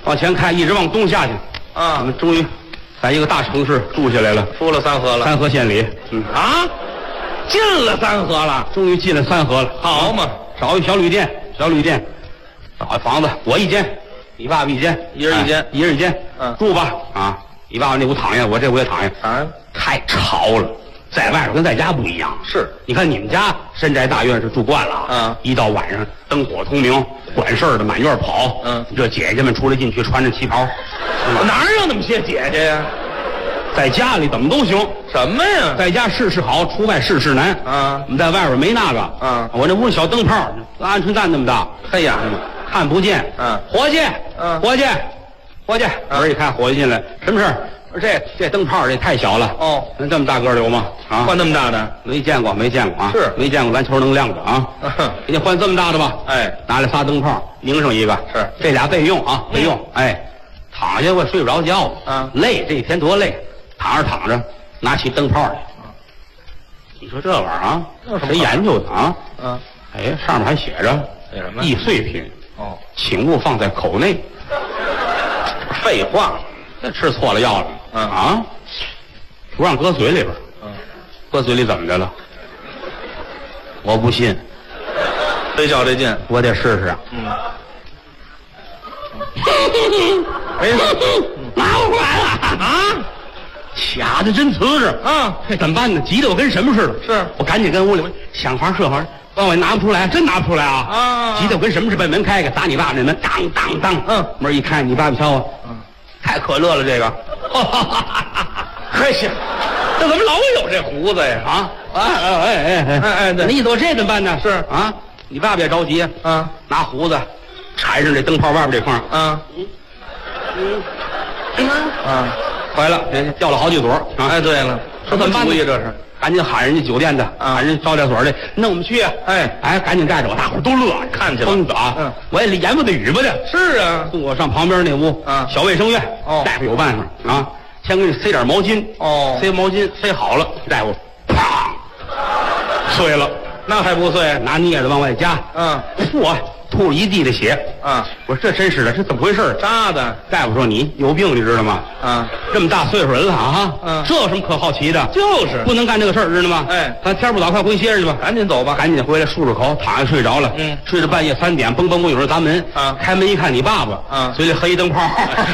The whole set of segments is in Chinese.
往前开，一直往东下去。我们终于在一个大城市住下来了， 出了三河了。 三河县里， 进了三河了， 终于进了三河了。 好嘛， 找一小旅店，找一房子，我一间，你爸爸一间， 一人一间， 一人一间，住吧啊！你爸爸那屋躺下，我这屋也躺下，太吵了，在外边跟在家不一样。 是， 你看你们家深宅大院是住惯了，一到晚上灯火通明，管事儿的满院跑，这姐姐们出来进去穿着旗袍， 哪有那么些姐姐呀？ 在家里怎么都行。 什么呀？ 在家事事好，出外事事难。我们在外边没那个。我那屋小灯泡，鹌鹑蛋那么大。 嘿呀， 看不见。伙计，伙计，伙计。门一开，伙计进来，什么事儿？这灯泡这太小了。这么大个的有吗？ 换那么大的？ 没见过，没见过啊。 是， 没见过篮球能亮的啊。给你换这么大的吧。拿来仨灯泡，拧上一个。 是， 这俩备用啊，备用。躺下我睡不着觉。累，这一天多累。躺着，拿起灯泡来。你说这玩意儿啊，谁研究的啊？上面还写着什么？易碎品。请勿放在口内。 废话， 这吃错了药了。不让搁嘴里边。搁嘴里怎么的了？我不信。 非较这劲， 我得试试。拿不出来了卡的真瓷实这怎么办呢？急得我跟什么似的。 是我赶紧跟屋里想法设法，往外拿不出来，真拿不出来急得我跟什么似的，把门开开，砸你爸爸那门，当当当。门一开，你爸爸瞧我，太可乐了这个。 嘿行，这怎么老有这胡子呀？ 那意思我这怎么办呢？ 是你爸爸也着急拿胡子缠上这灯泡外边这块坏了，掉了好几朵对了， 说怎么办呢？ 这是赶紧喊人家酒店的喊人招待所的，弄我们去。赶紧带着我，大伙儿都乐， 看去了疯子我也言不得语不的。 是送我上旁边那屋小卫生院。大夫有办法先给你塞点毛巾。塞毛巾塞好了，大夫砰碎了。 那还不碎？ 拿镊子往外夹。嚯，吐了一地的血。我说这真是的，这怎么回事？ 扎的。 大夫说你有病，你知道吗？这么大岁数人了这有什么可好奇的？ 就是不能干这个事儿，知道吗？咱天不早，快回歇着去吧。 赶紧走吧， 赶紧回来漱漱口，躺下睡着了。睡到半夜3点，嘣嘣嘣有人砸门。开门一看，你爸爸嘴里喝一灯泡。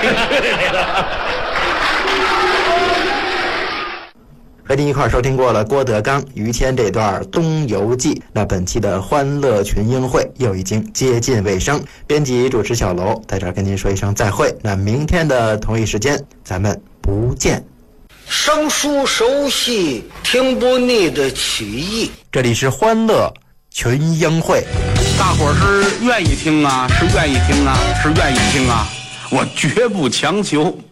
和您一块儿收听过了郭德纲、于谦这段《东游记》，那本期的欢乐群英会又已经接近尾声。编辑主持小楼在这儿跟您说一声再会，那明天的同一时间咱们不见。 生疏熟悉，听不腻的曲艺。 这里是欢乐群英会， 大伙儿是愿意听啊，是愿意听啊，是愿意听啊，我绝不强求。